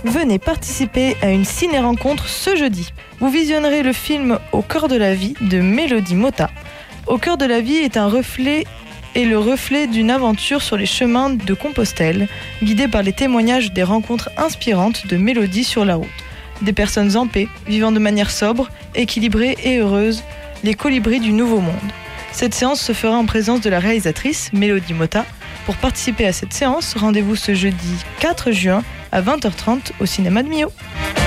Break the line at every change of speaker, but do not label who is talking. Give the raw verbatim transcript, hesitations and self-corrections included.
Venez participer à une ciné-rencontre ce jeudi. Vous visionnerez le film Au cœur de la vie de Mélodie Mota. Au cœur de la vie est un reflet et le reflet d'une aventure sur les chemins de Compostelle, guidée par les témoignages des rencontres inspirantes de Mélodie sur la route. Des personnes en paix, vivant de manière sobre, équilibrée et heureuse, les colibris du Nouveau Monde. Cette séance se fera en présence de la réalisatrice Mélodie Mota. Pour participer à cette séance, rendez-vous ce jeudi quatre juin à vingt heures trente au cinéma de Millau.